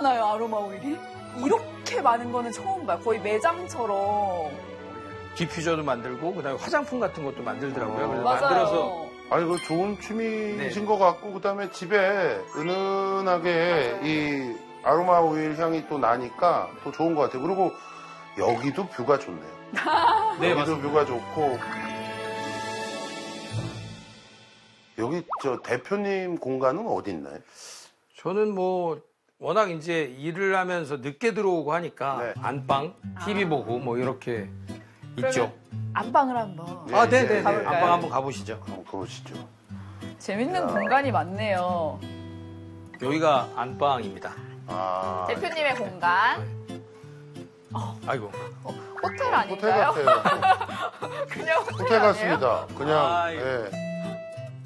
많아요, 아로마 오일이. 이렇게 많은 거는 처음 봐요. 거의 매장처럼. 디퓨저도 만들고 그다음에 화장품 같은 것도 만들더라고요. 그래서 맞아요. 만들어서 아니, 그 좋은 취미이신 것 같고, 그 다음에 집에 은은하게 이 아로마 오일 향이 또 나니까 또 좋은 것 같아요. 그리고 여기도 뷰가 좋네요. 네, 여기도 맞습니다. 뷰가 좋고. 여기 대표님 공간은 어디 있나요? 저는 뭐 워낙 이제 일을 하면서 늦게 들어오고 하니까 네. 안방, TV 보고 뭐 이렇게 있죠. 안방을 한번. 네, 아, 네네. 가볼까요? 안방 한번 가보시죠. 한번 가보시죠. 재밌는 공간이 많네요. 여기가 안방입니다. 아, 대표님의 공간. 아이고. 호텔 호텔 아닌가요? 같아요. 그냥 호텔, 호텔 아니에요? 같습니다. 그냥, 아이고. 예.